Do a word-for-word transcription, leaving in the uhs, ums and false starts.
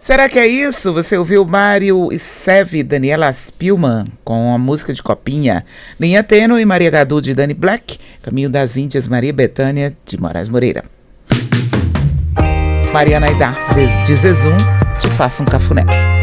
Será que é isso? Você ouviu Mário Seve, Daniela Spillman com a música de Copinha, Linha Tênue, Maria Gadu de Dani Black, Caminho das Índias, Maria Bethânia de Moraes Moreira. Mariana Aidar de Zezum, Te Faço um Cafuné.